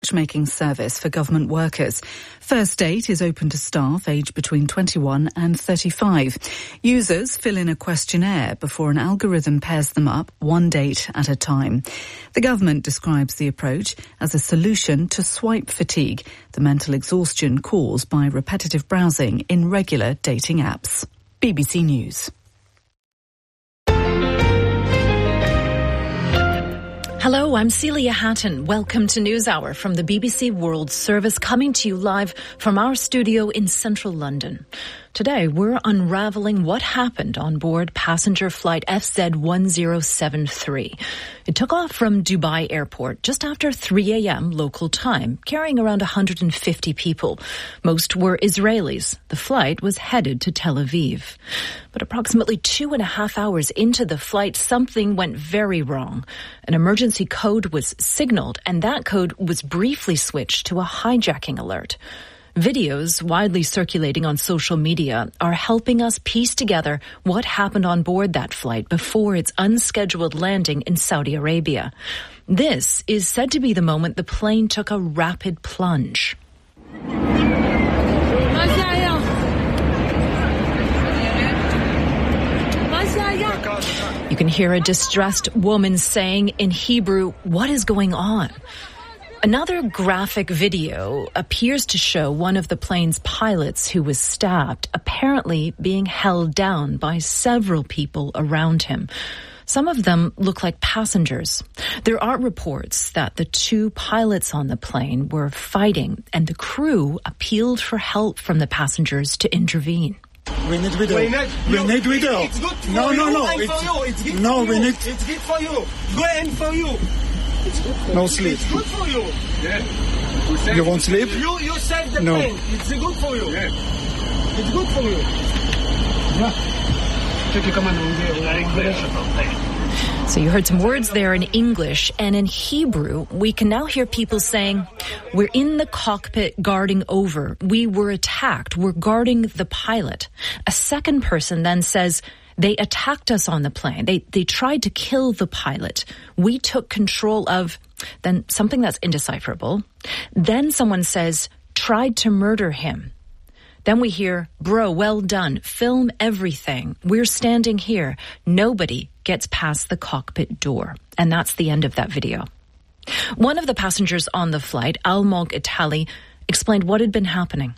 matchmaking service for government workers. First Date is open to staff aged between 21 and 35. Users fill in a questionnaire before an algorithm pairs them up one date at a time. The government describes the approach as a solution to swipe fatigue, the mental exhaustion caused by repetitive browsing in regular dating apps. BBC News. Hello, I'm Celia Hatton. Welcome to NewsHour from the BBC World Service, coming to you live from our studio in central London. Today, we're unraveling what happened on board passenger flight FZ1073. It took off from Dubai Airport just after 3 a.m. local time, carrying around 150 people. Most were Israelis. The flight was headed to Tel Aviv. But approximately 2.5 hours into the flight, something went very wrong. An emergency code was signaled, and that code was briefly switched to a hijacking alert. Videos widely circulating on social media are helping us piece together what happened on board that flight before its unscheduled landing in Saudi Arabia. This is said to be the moment the plane took a rapid plunge. You can hear a distressed woman saying in Hebrew, "What is going on?" Another graphic video appears to show one of the plane's pilots who was stabbed, apparently being held down by several people around him. Some of them look like passengers. There are reports that the two pilots on the plane were fighting, and the crew appealed for help from the passengers to intervene. We need video. We need video. It's good for no, you. No, And for you. It's good no, for we you. need. It's good for you. Go and for you. It's good for No you. sleep. It's good for you. Yeah. You won't sleep? You save the No. plane. It's good for you. Yeah. It's good for you. So you heard some words there in English, and in Hebrew, we can now hear people saying, "We're in the cockpit guarding over. We were attacked. We're guarding the pilot." A second person then says, "They attacked us on the plane. They tried to kill the pilot. We took control of," then something that's indecipherable. Then someone says, "Tried to murder him." Then we hear, "Bro, well done. Film everything. We're standing here." Nobody gets past the cockpit door. And that's the end of that video. One of the passengers on the flight, Almog Itali, explained what had been happening.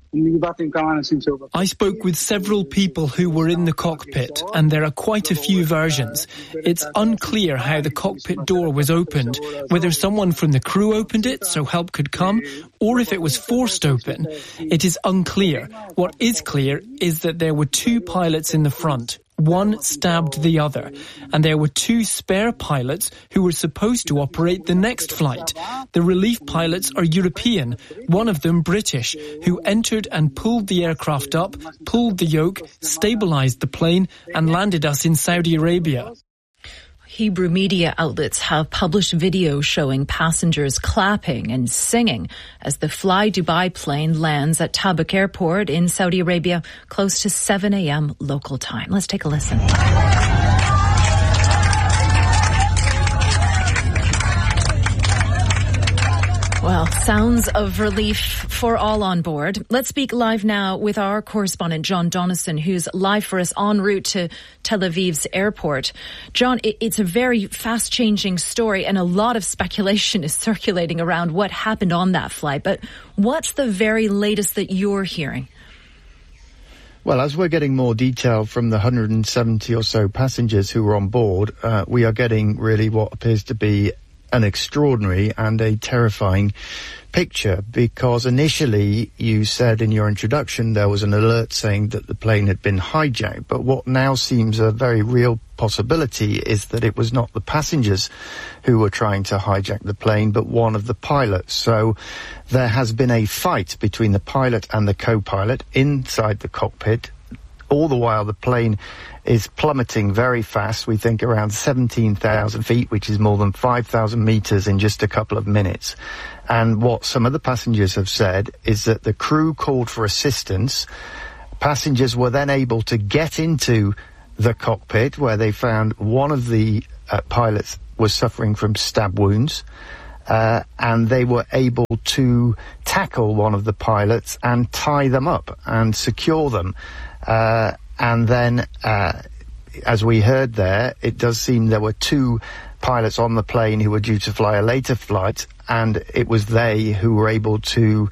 I spoke with several people who were in the cockpit, and there are quite a few versions. It's unclear how the cockpit door was opened, whether someone from the crew opened it so help could come, or if it was forced open. It is unclear. What is clear is that there were two pilots in the front. One stabbed the other, and there were two spare pilots who were supposed to operate the next flight. The relief pilots are European, one of them British, who entered and pulled the aircraft up, pulled the yoke, stabilized the plane, and landed us in Saudi Arabia. Hebrew media outlets have published videos showing passengers clapping and singing as the Fly Dubai plane lands at Tabuk Airport in Saudi Arabia close to 7 a.m. local time. Let's take a listen. Well, sounds of relief for all on board. Let's speak live now with our correspondent, John Donison, who's live for us en route to Tel Aviv's airport. John, it's a very fast-changing story, and a lot of speculation is circulating around what happened on that flight. But what's the very latest that you're hearing? Well, as we're getting more detail from the 170 or so passengers who were on board, we are getting really what appears to be an extraordinary and a terrifying picture, because initially you said in your introduction there was an alert saying that the plane had been hijacked, but what now seems a very real possibility is that it was not the passengers who were trying to hijack the plane, but one of the pilots. So there has been a fight between the pilot and the co-pilot inside the cockpit. All the while the plane is plummeting very fast. We think around 17,000 feet, which is more than 5,000 meters in just a couple of minutes. And what some of the passengers have said is that the crew called for assistance. Passengers were then able to get into the cockpit, where they found one of the pilots was suffering from stab wounds. and they were able to tackle one of the pilots and tie them up and secure them. And then, as we heard there, it does seem there were 2 pilots on the plane who were due to fly a later flight, and it was they who were able to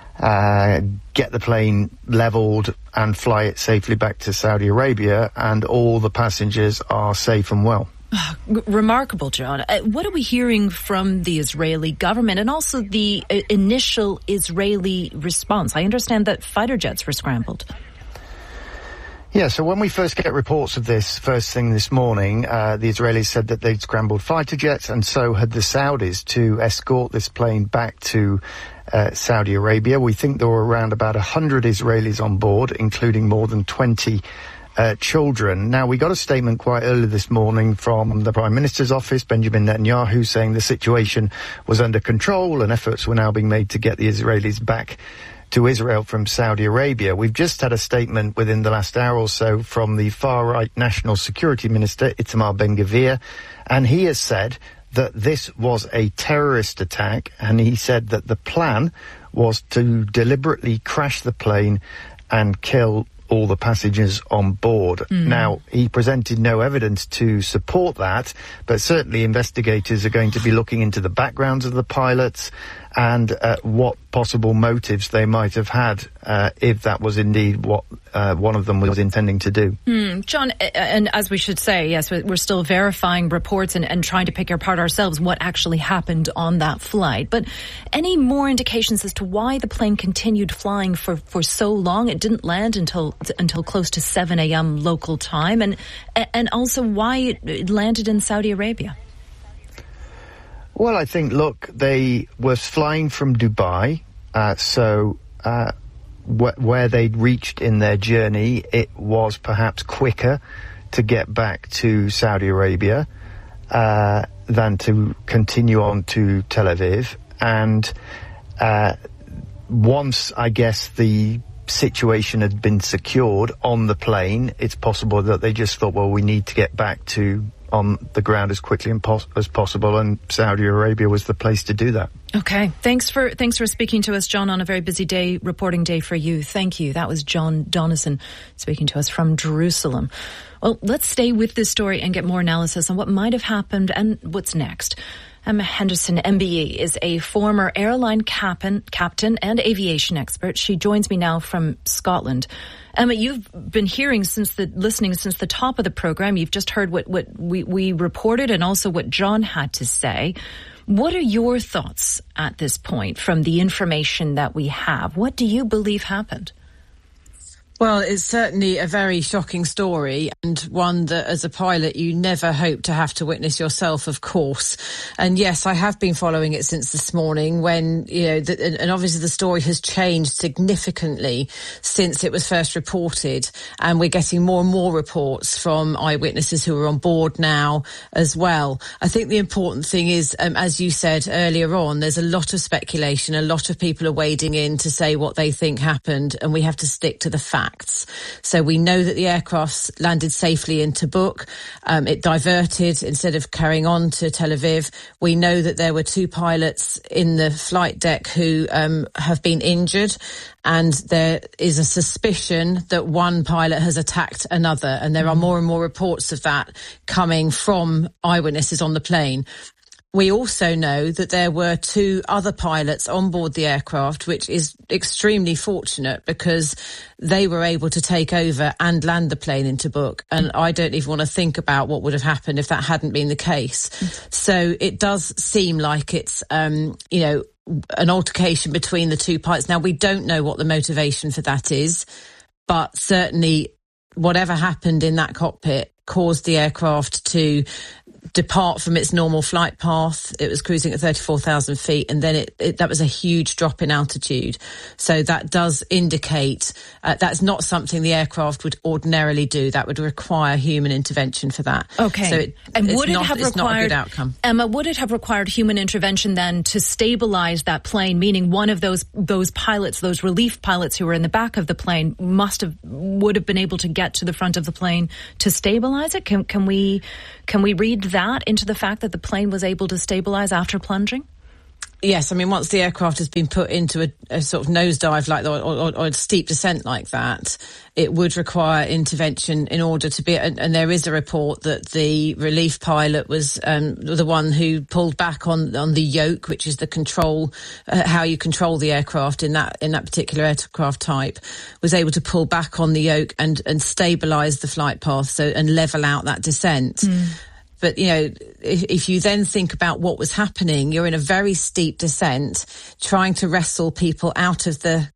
get the plane leveled and fly it safely back to Saudi Arabia, and all the passengers are safe and well. Remarkable, John. What are we hearing from the Israeli government and also the initial Israeli response? I understand that fighter jets were scrambled. Yeah, so when we first get reports of this, first thing this morning, the Israelis said that they'd scrambled fighter jets, and so had the Saudis, to escort this plane back to Saudi Arabia. We think there were around about 100 Israelis on board, including more than 20 children. Now, we got a statement quite early this morning from the Prime Minister's office, Benjamin Netanyahu, saying the situation was under control and efforts were now being made to get the Israelis back to Israel from Saudi Arabia. We've just had a statement within the last hour or so from the far-right National Security Minister, Itamar Ben-Gvir, and he has said that this was a terrorist attack, and he said that the plan was to deliberately crash the plane and kill all the passengers on board. Now, he presented no evidence to support that, but certainly investigators are going to be looking into the backgrounds of the pilots and what possible motives they might have had if that was indeed what one of them was intending to do. John, and as we should say, yes, we're still verifying reports and trying to pick apart ourselves what actually happened on that flight. But any more indications as to why the plane continued flying for so long? It didn't land until close to 7 a.m. local time, and also why it landed in Saudi Arabia. Well, I think, look, they were flying from Dubai, so where they'd reached in their journey, it was perhaps quicker to get back to Saudi Arabia than to continue on to Tel Aviv. And once, I guess, the situation had been secured on the plane, it's possible that they just thought, well, we need to get back to on the ground as quickly as possible, and Saudi Arabia was the place to do that. Okay. Thanks for speaking to us, John, on a very busy reporting day for you. Thank you. That was John Donnison speaking to us from Jerusalem. Well, let's stay with this story and get more analysis on what might have happened and what's next. Emma Henderson, MBE, is a former airline captain and aviation expert. She joins me now from Scotland. Emma, you've been listening since the top of the program. You've just heard what we reported and also what John had to say. What are your thoughts at this point from the information that we have? What do you believe happened? Well, it's certainly a very shocking story, and one that as a pilot you never hope to have to witness yourself, of course. And yes, I have been following it since this morning when, and obviously the story has changed significantly since it was first reported, and we're getting more and more reports from eyewitnesses who are on board now as well. I think the important thing is, as you said earlier on, there's a lot of speculation, a lot of people are wading in to say what they think happened, and we have to stick to the facts. So we know that the aircraft landed safely in Tabuk. It diverted instead of carrying on to Tel Aviv. We know that there were 2 pilots in the flight deck who have been injured, and there is a suspicion that one pilot has attacked another, and there are more and more reports of that coming from eyewitnesses on the plane. We also know that there were 2 other pilots on board the aircraft, which is extremely fortunate because they were able to take over and land the plane in Tabuk. And I don't even want to think about what would have happened if that hadn't been the case. So it does seem like it's, an altercation between the 2 pilots. Now, we don't know what the motivation for that is, but certainly whatever happened in that cockpit caused the aircraft to depart from its normal flight path. It was cruising at 34,000 feet, and then that was a huge drop in altitude. So that does indicate that's not something the aircraft would ordinarily do. That would require human intervention for that. Okay. So it's not a good outcome. Emma, would it have required human intervention then to stabilize that plane, meaning one of those pilots, those relief pilots who were in the back of the plane would have been able to get to the front of the plane to stabilize it? Can we read that into the fact that the plane was able to stabilize after plunging? Yes, I mean, once the aircraft has been put into a sort of nosedive like that, or a steep descent like that, it would require intervention in order to be, and there is a report that the relief pilot was the one who pulled back on the yoke, which is the control, how you control the aircraft in that particular aircraft type, was able to pull back on the yoke and stabilise the flight path and level out that descent. But, you know, if you then think about what was happening, you're in a very steep descent, trying to wrestle people out of their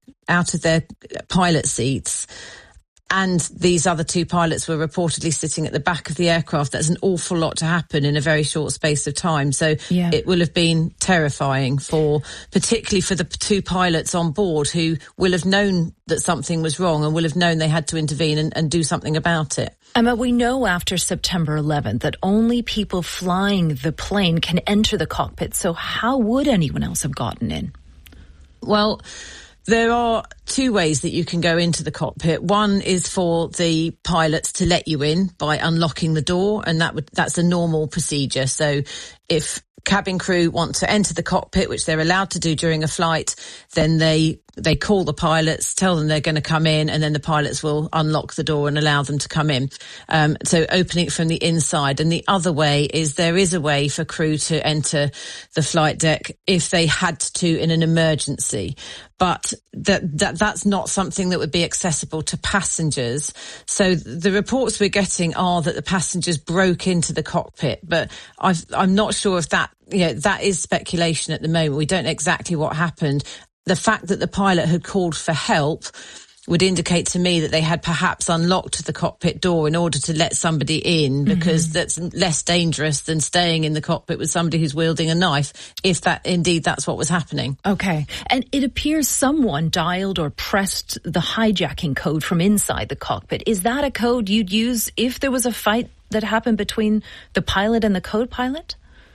pilot seats. And these other two pilots were reportedly sitting at the back of the aircraft. That's an awful lot to happen in a very short space of time. So It will have been terrifying particularly for the two pilots on board, who will have known that something was wrong and will have known they had to intervene and do something about it. Emma, we know after September 11th that only people flying the plane can enter the cockpit. So how would anyone else have gotten in? Well, there are two ways that you can go into the cockpit. One is for the pilots to let you in by unlocking the door, and that's a normal procedure. So if cabin crew want to enter the cockpit, which they're allowed to do during a flight, then they call the pilots, tell them they're going to come in, and then the pilots will unlock the door and allow them to come in. So opening it from the inside. And the other way is there is a way for crew to enter the flight deck if they had to in an emergency. But that's not something that would be accessible to passengers. So the reports we're getting are that the passengers broke into the cockpit, but I'm not sure if that is speculation at the moment. We don't know exactly what happened. The fact that the pilot had called for help would indicate to me that they had perhaps unlocked the cockpit door in order to let somebody in, because that's less dangerous than staying in the cockpit with somebody who's wielding a knife, if that's what was happening. Okay. And it appears someone dialed or pressed the hijacking code from inside the cockpit. Is that a code you'd use if there was a fight that happened between the pilot and the co-pilot?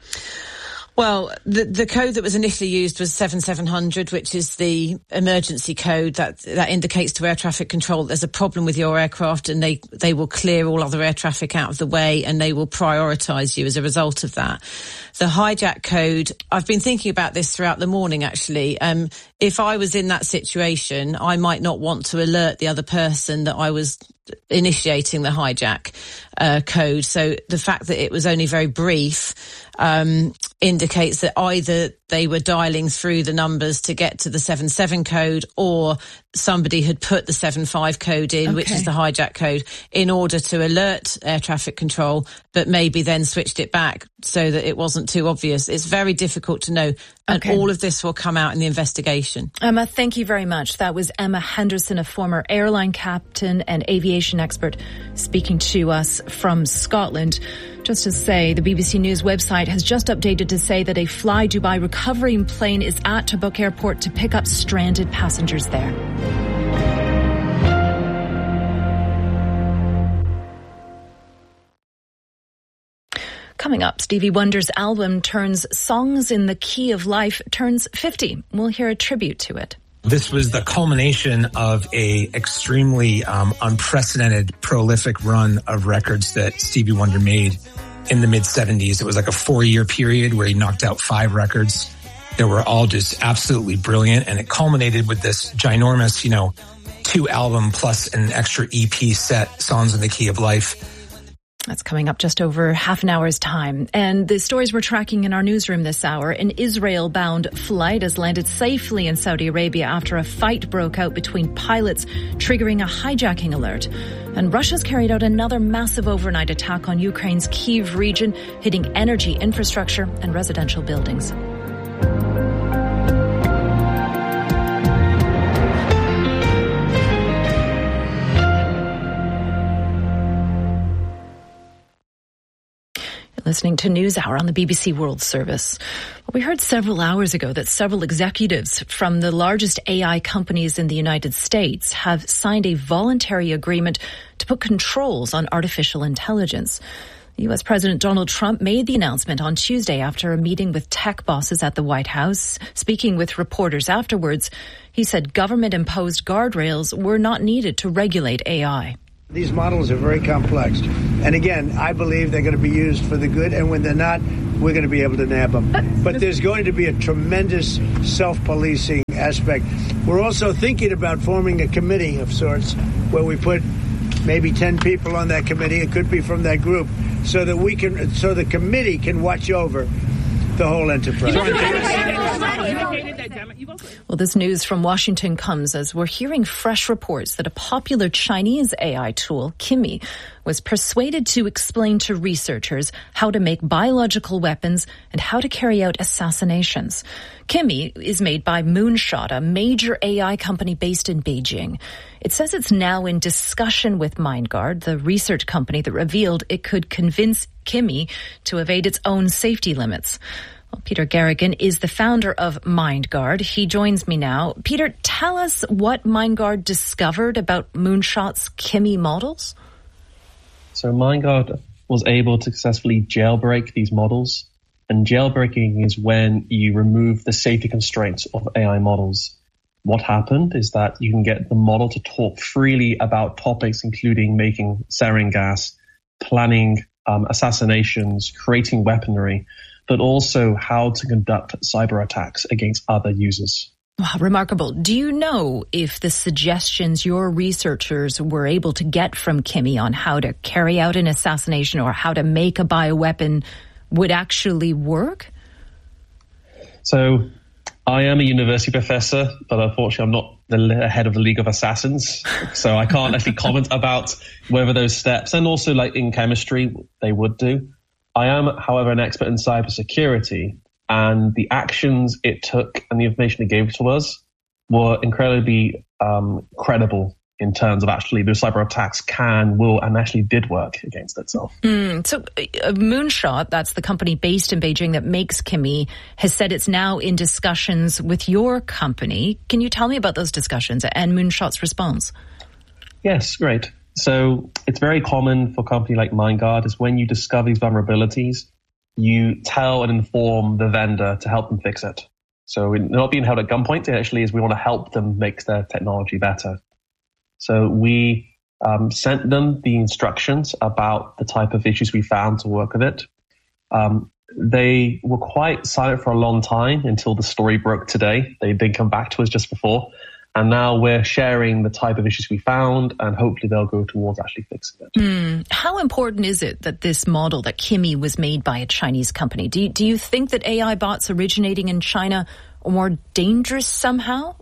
Well, the code that was initially used was 7700, which is the emergency code that indicates to air traffic control there's a problem with your aircraft, and they will clear all other air traffic out of the way, and they will prioritise you as a result of that. The hijack code, I've been thinking about this throughout the morning, actually. If I was in that situation, I might not want to alert the other person that I was initiating the hijack code. So the fact that it was only very brief indicates that either they were dialing through the numbers to get to the 77 code, or somebody had put the 75 code in, which is the hijack code, in order to alert air traffic control, but maybe then switched it back so that it wasn't too obvious. It's very difficult to know. And all of this will come out in the investigation. Emma, thank you very much. That was Emma Henderson, a former airline captain and aviation expert, speaking to us from Scotland. Just to say, the BBC News website has just updated to say that a Fly Dubai recovery plane is at Tabuk Airport to pick up stranded passengers there. Coming up, Stevie Wonder's album Songs in the Key of Life turns 50. We'll hear a tribute to it. This was the culmination of a extremely unprecedented, prolific run of records that Stevie Wonder made in the mid-70s. It was like a 4-year period where he knocked out 5 records that were all just absolutely brilliant. And it culminated with this ginormous, 2-album plus an extra EP set, Songs in the Key of Life. That's coming up just over half an hour's time. And the stories we're tracking in our newsroom this hour: an Israel-bound flight has landed safely in Saudi Arabia after a fight broke out between pilots, triggering a hijacking alert. And Russia's carried out another massive overnight attack on Ukraine's Kyiv region, hitting energy infrastructure and residential buildings. Listening to NewsHour on the BBC World Service. Well, we heard several hours ago that several executives from the largest AI companies in the United States have signed a voluntary agreement to put controls on artificial intelligence. U.S. President Donald Trump made the announcement on Tuesday after a meeting with tech bosses at the White House. Speaking with reporters afterwards, he said government-imposed guardrails were not needed to regulate AI. These models are very complex. And again, I believe they're going to be used for the good. And when they're not, we're going to be able to nab them. But there's going to be a tremendous self-policing aspect. We're also thinking about forming a committee of sorts where we put maybe 10 people on that committee. It could be from that group, so that the committee can watch over the whole enterprise. Well, this news from Washington comes as we're hearing fresh reports that a popular Chinese AI tool, Kimi, was persuaded to explain to researchers how to make biological weapons and how to carry out assassinations. Kimi is made by Moonshot, a major AI company based in Beijing. It says it's now in discussion with MindGuard, the research company that revealed it could convince Kimi to evade its own safety limits. Well, Peter Garrigan is the founder of MindGuard. He joins me now. Peter, tell us what MindGuard discovered about Moonshot's Kimi models. So MindGuard was able to successfully jailbreak these models. And jailbreaking is when you remove the safety constraints of AI models. What happened is that you can get the model to talk freely about topics including making sarin gas, planning assassinations, creating weaponry, but also how to conduct cyber attacks against other users. Wow, remarkable. Do you know if the suggestions your researchers were able to get from Kimi on how to carry out an assassination or how to make a bioweapon would actually work? So I am a university professor, but unfortunately I'm not the head of the League of Assassins. So I can't actually comment about whether those steps, and also like in chemistry, they would do. I am, however, an expert in cybersecurity, and the actions it took and the information it gave to us were incredibly credible in terms of actually the cyber attacks will, and actually did work against itself. So Moonshot, that's the company based in Beijing that makes Kimi, has said it's now in discussions with your company. Can you tell me about those discussions and Moonshot's response? Yes, great. So it's very common for a company like MindGuard is when you discover these vulnerabilities, you tell and inform the vendor to help them fix it. So we're not being held at gunpoint. It actually is we want to help them make their technology better. So we sent them the instructions about the type of issues we found to work with it. They were quite silent for a long time until the story broke today. They did come back to us just before. And now we're sharing the type of issues we found, and hopefully they'll go towards actually fixing it. How important is it that this model, that Kimi, was made by a Chinese company? Do you think that AI bots originating in China are more dangerous somehow?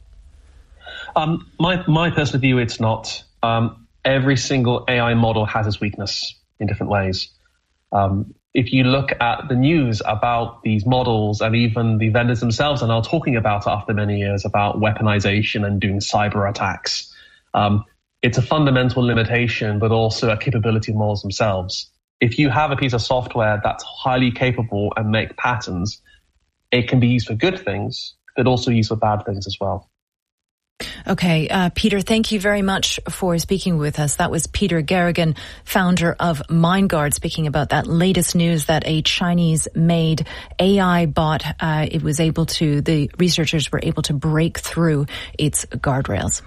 My personal view, it's not. Every single AI model has its weakness in different ways. If you look at the news about these models, and even the vendors themselves are now talking about after many years about weaponization and doing cyber attacks. It's a fundamental limitation, but also a capability of models themselves. If you have a piece of software that's highly capable and make patterns, it can be used for good things, but also used for bad things as well. Okay, Peter, thank you very much for speaking with us. That was Peter Garrigan, founder of MindGuard, speaking about that latest news that a Chinese-made AI bot, the researchers were able to break through its guardrails.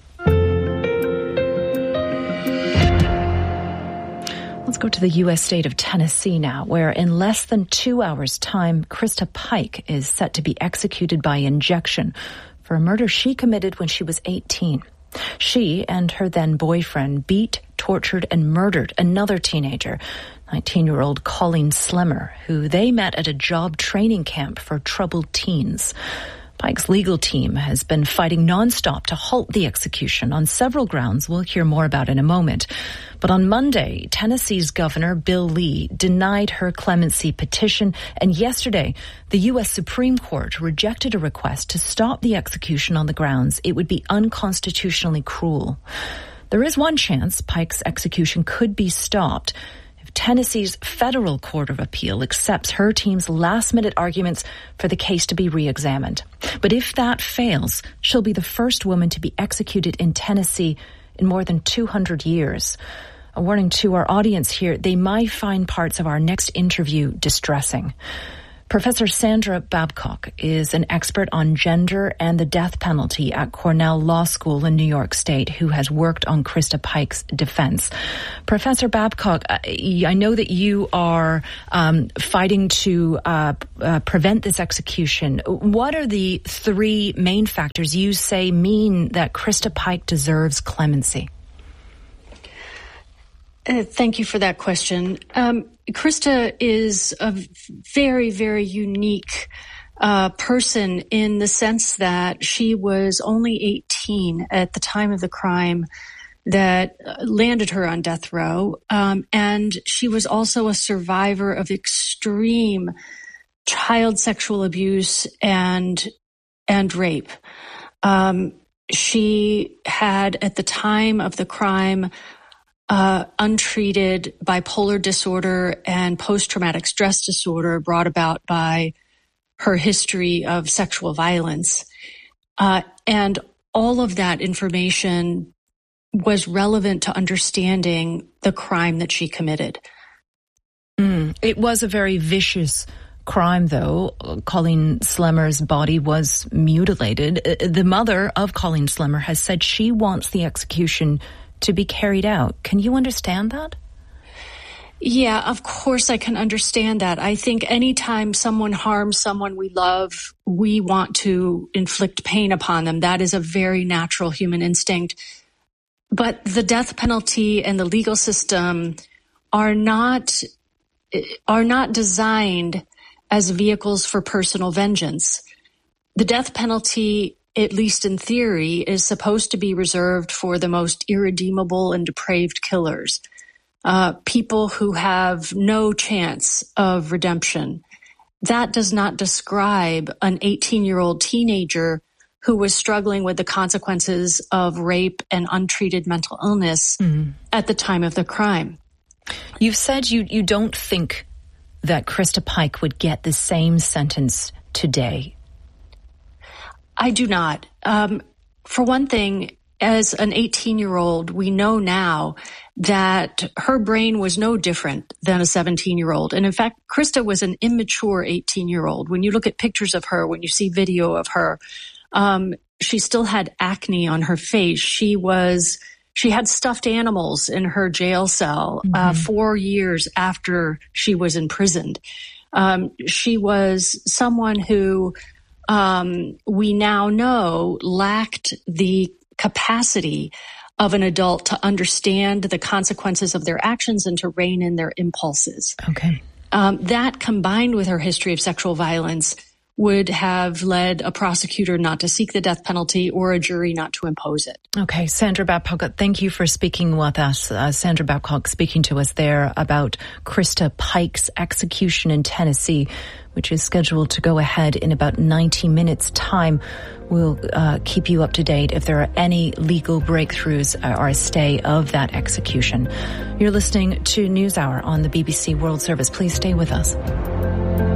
Let's go to the U.S. state of Tennessee now, where in less than 2 hours' time, Krista Pike is set to be executed by injection for a murder she committed when she was 18. She and her then boyfriend beat, tortured, and murdered another teenager, 19-year-old Colleen Slemmer, who they met at a job training camp for troubled teens. Pike's legal team has been fighting nonstop to halt the execution on several grounds we'll hear more about in a moment. But on Monday, Tennessee's Governor Bill Lee denied her clemency petition, and yesterday, the U.S. Supreme Court rejected a request to stop the execution on the grounds it would be unconstitutionally cruel. There is one chance Pike's execution could be stopped if Tennessee's Federal Court of Appeal accepts her team's last-minute arguments for the case to be re-examined. But if that fails, she'll be the first woman to be executed in Tennessee in more than 200 years. A warning to our audience here, they might find parts of our next interview distressing. Professor Sandra Babcock is an expert on gender and the death penalty at Cornell Law School in New York State, who has worked on Krista Pike's defense. Professor Babcock, I know that you are fighting to prevent this execution. What are the three main factors you say mean that Krista Pike deserves clemency? Thank you for that question. Krista is a very, very unique person in the sense that she was only 18 at the time of the crime that landed her on death row. And she was also a survivor of extreme child sexual abuse and rape. She had, at the time of the crime, untreated bipolar disorder and post-traumatic stress disorder brought about by her history of sexual violence. And all of that information was relevant to understanding the crime that she committed. It was a very vicious crime, though. Colleen Slemmer's body was mutilated. The mother of Colleen Slemmer has said she wants the execution to be carried out. Can you understand that? Yeah, of course I can understand that. I think anytime someone harms someone we love, we want to inflict pain upon them. That is a very natural human instinct. But the death penalty and the legal system are not designed as vehicles for personal vengeance. The death penalty, at least in theory, is supposed to be reserved for the most irredeemable and depraved killers, people who have no chance of redemption. That does not describe an 18-year-old teenager who was struggling with the consequences of rape and untreated mental illness at the time of the crime. You've said you don't think that Krista Pike would get the same sentence today. I do not. For one thing, as an 18-year-old, we know now that her brain was no different than a 17-year-old. And in fact, Krista was an immature 18-year-old. When you look at pictures of her, when you see video of her, she still had acne on her face. She had stuffed animals in her jail cell 4 years after she was imprisoned. She was someone who we now know lacked the capacity of an adult to understand the consequences of their actions and to rein in their impulses. Okay. That combined with her history of sexual violence would have led a prosecutor not to seek the death penalty or a jury not to impose it. Okay, Sandra Babcock, thank you for speaking with us. Sandra Babcock speaking to us there about Krista Pike's execution in Tennessee, which is scheduled to go ahead in about 90 minutes' time. We'll keep you up to date if there are any legal breakthroughs or a stay of that execution. You're listening to NewsHour on the BBC World Service. Please stay with us.